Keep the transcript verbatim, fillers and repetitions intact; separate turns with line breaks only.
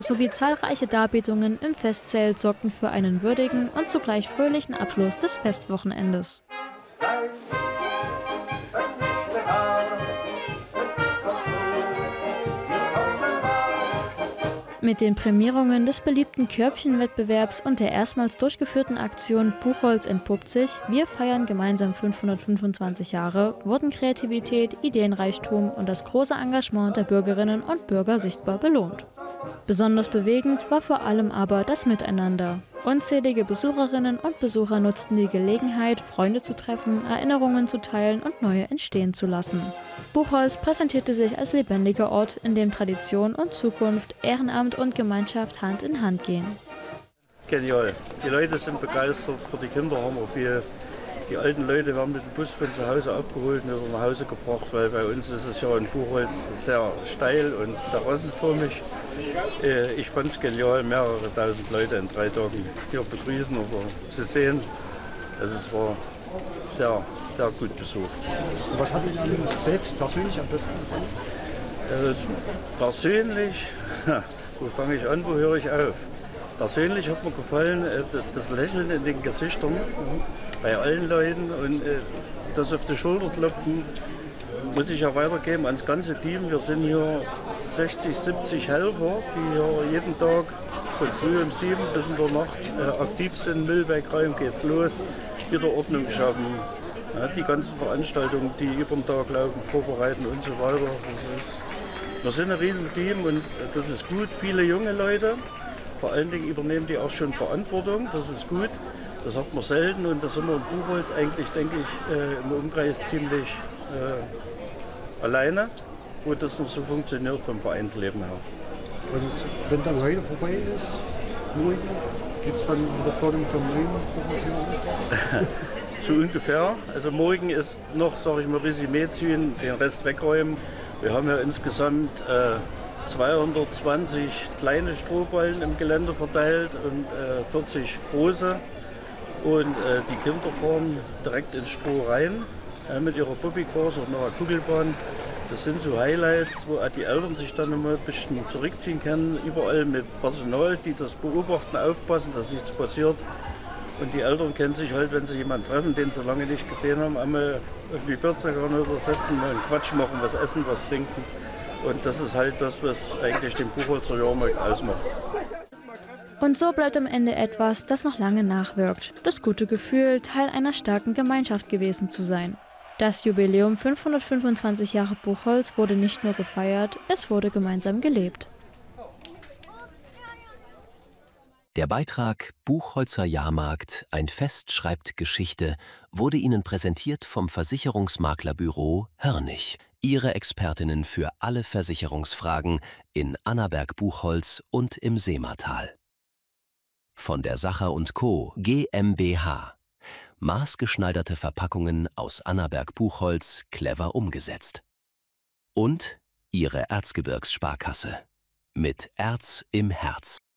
sowie zahlreiche Darbietungen im Festzelt sorgten für einen würdigen und zugleich fröhlichen Abschluss des Festwochenendes. Mit den Prämierungen des beliebten Körbchenwettbewerbs und der erstmals durchgeführten Aktion Buchholz entpuppt sich, wir feiern gemeinsam fünfhundertfünfundzwanzig Jahre, wurden Kreativität, Ideenreichtum und das große Engagement der Bürgerinnen und Bürger sichtbar belohnt. Besonders bewegend war vor allem aber das Miteinander. Unzählige Besucherinnen und Besucher nutzten die Gelegenheit, Freunde zu treffen, Erinnerungen zu teilen und neue entstehen zu lassen. Buchholz präsentierte sich als lebendiger Ort, in dem Tradition und Zukunft, Ehrenamt und Gemeinschaft Hand in Hand gehen.
Genial. Die Leute sind begeistert, für die Kinder haben wir viel. Die alten Leute werden mit dem Bus von zu Hause abgeholt und wieder nach Hause gebracht, weil bei uns ist es ja in Buchholz sehr steil und terrassenförmig. Ich fand es genial, mehrere tausend Leute in drei Tagen hier begrüßen oder zu sehen. Also es war sehr, sehr gut besucht.
Und was hat Ihnen selbst persönlich am besten gefallen?
Also persönlich, wo fange ich an, wo höre ich auf? Persönlich hat mir gefallen das Lächeln in den Gesichtern bei allen Leuten und das auf die Schulter klopfen muss ich ja weitergeben ans ganze Team. Wir sind hier sechzig, siebzig Helfer, die hier jeden Tag von früh um sieben bis in der Nacht aktiv sind. Müll wegräumen, geht's los, wieder Ordnung schaffen. Ja, die ganzen Veranstaltungen, die über den Tag laufen, vorbereiten und so weiter. Das ist, wir sind ein Riesenteam und das ist gut. Viele junge Leute. Vor allen Dingen übernehmen die auch schon Verantwortung, das ist gut. Das hat man selten und da sind wir in Buchholz eigentlich, denke ich, äh, im Umkreis ziemlich äh, alleine, wo das noch so funktioniert vom Vereinsleben her.
Und wenn dann heute vorbei ist, morgen, geht es dann mit der Planung für morgen auf Buchholz hin?
So ungefähr. Also morgen ist noch, sage ich mal, Resümee ziehen, den Rest wegräumen. Wir haben ja insgesamt äh, zweihundertzwanzig kleine Strohballen im Gelände verteilt und äh, vierzig große. Und äh, die Kinder fahren direkt ins Stroh rein äh, mit ihrer Bobbycars und einer Kugelbahn. Das sind so Highlights, wo auch die Eltern sich dann immer ein bisschen zurückziehen können. Überall mit Personal, die das beobachten, aufpassen, dass nichts passiert. Und die Eltern kennen sich halt, wenn sie jemanden treffen, den sie lange nicht gesehen haben, einmal irgendwie Bierzeugern oder setzen, mal einen Quatsch machen, was essen, was trinken. Und das ist halt das, was eigentlich den Buchholzer Jahrmarkt ausmacht.
Und so bleibt am Ende etwas, das noch lange nachwirkt. Das gute Gefühl, Teil einer starken Gemeinschaft gewesen zu sein. Das Jubiläum fünfhundertfünfundzwanzig Jahre Buchholz wurde nicht nur gefeiert, es wurde gemeinsam gelebt.
Der Beitrag Buchholzer Jahrmarkt, ein Fest schreibt Geschichte, wurde Ihnen präsentiert vom Versicherungsmaklerbüro Hörnig. Ihre Expertinnen für alle Versicherungsfragen in Annaberg-Buchholz und im Seematal. Von der Sacher und Co. GmbH. Maßgeschneiderte Verpackungen aus Annaberg-Buchholz clever umgesetzt. Und Ihre Erzgebirgssparkasse. Mit Erz im Herz.